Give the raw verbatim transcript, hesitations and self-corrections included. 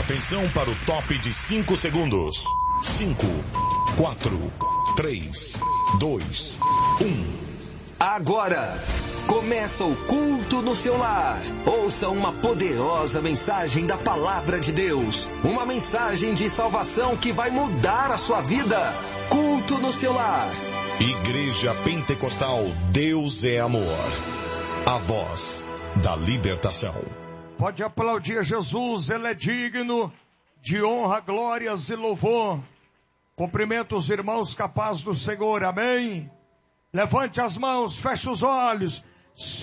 Atenção para o top de cinco segundos. cinco, quatro, três, dois, um. Agora, começa o culto no seu lar. Ouça uma poderosa mensagem da Palavra de Deus. Uma mensagem de salvação que vai mudar a sua vida. Culto no seu lar. Igreja Pentecostal Deus é Amor. A voz da libertação. Pode aplaudir Jesus, Ele é digno de honra, glórias e louvor. Cumprimento os irmãos capazes do Senhor, amém? Levante as mãos, feche os olhos.